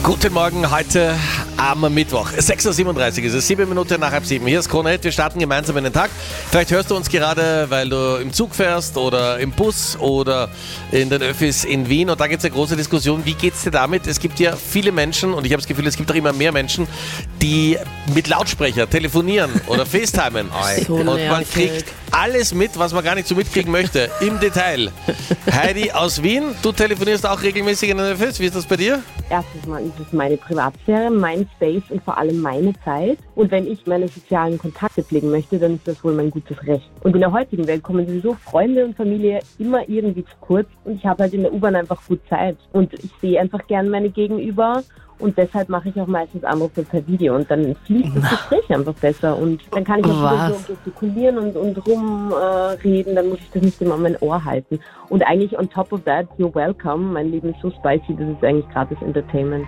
Guten Morgen, heute am Mittwoch. 6.37 Uhr ist es, 7 Minuten nach halb 7. Hier ist Krone Hit, wir starten gemeinsam in den Tag. Vielleicht hörst du uns gerade, weil du im Zug fährst oder im Bus oder in den Öffis in Wien. Und da gibt es eine große Diskussion, wie geht's dir damit? Es gibt ja viele Menschen und ich habe das Gefühl, es gibt auch immer mehr Menschen, die mit Lautsprecher telefonieren oder FaceTimen. So und man nervig. kriegt alles mit, was man gar nicht so mitkriegen möchte, im Detail. Heidi aus Wien, du telefonierst auch regelmäßig in den Öffis. Wie ist das bei dir? Erstens mal ist es meine Privatsphäre, mein Space und vor allem meine Zeit. Und wenn ich meine sozialen Kontakte pflegen möchte, dann ist das wohl mein gutes Recht. Und in der heutigen Welt kommen sowieso Freunde und Familie immer irgendwie zu kurz. Und ich habe halt in der U-Bahn einfach gut Zeit. Und ich sehe einfach gern meine Gegenüber. Und deshalb mache ich auch meistens Anrufe per Video und dann fließt das Gespräch einfach besser und dann kann ich auch wieder so gestikulieren und rumreden, dann muss ich das nicht immer an mein Ohr halten. Und eigentlich on top of that, you're welcome, mein Leben ist so spicy, das ist eigentlich gratis Entertainment.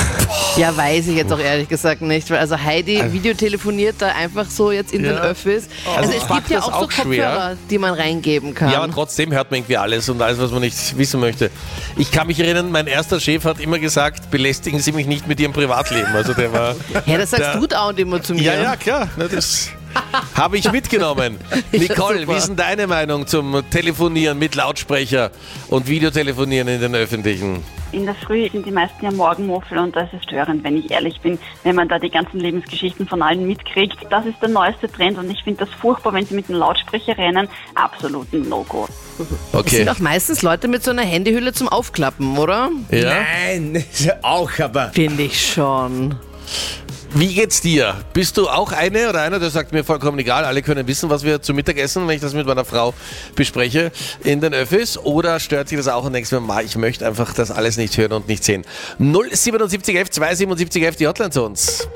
Ja, weiß ich jetzt auch ehrlich gesagt nicht, weil also Heidi videotelefoniert da einfach so jetzt in den Öffis. Also es gibt ja auch so Kopfhörer, die man reingeben kann. Ja, aber trotzdem hört man irgendwie alles und alles, was man nicht wissen möchte. Ich kann mich erinnern, mein erster Chef hat immer gesagt, belästigen Sie mich nicht mit Ihrem Privatleben. Also der war... Ja, das sagst du dauernd immer zu mir. Ja, klar. Na, das habe ich mitgenommen. Nicole, wie ist denn deine Meinung zum Telefonieren mit Lautsprecher und Videotelefonieren in den Öffentlichen? In der Früh sind die meisten ja Morgenmuffel und das ist störend, wenn ich ehrlich bin, wenn man da die ganzen Lebensgeschichten von allen mitkriegt. Das ist der neueste Trend und ich finde das furchtbar, wenn sie mit dem Lautsprecher rennen. Absolut ein No-Go. Das sind auch meistens Leute mit so einer Handyhülle zum Aufklappen, oder? Ja. Nein, auch, aber... Finde ich schon. Wie geht's dir? Bist du auch eine oder einer, der sagt, mir vollkommen egal, alle können wissen, was wir zu Mittag essen, wenn ich das mit meiner Frau bespreche in den Öffis? Oder stört sich das auch und denkst mir, ich möchte einfach das alles nicht hören und nicht sehen? 07711 27711, die Hotline zu uns.